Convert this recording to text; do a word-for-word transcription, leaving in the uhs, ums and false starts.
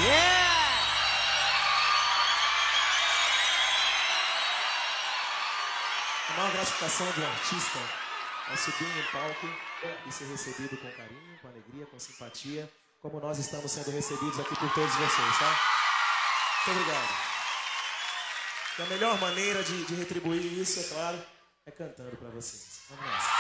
Yeah! A maior gratificação de um artista é subir em um palco e ser recebido com carinho, com alegria, com simpatia, como nós estamos sendo recebidos aqui por todos vocês, tá? Muito obrigado. E a melhor maneira de, de retribuir isso, é claro, é cantando pra vocês. Vamos nessa.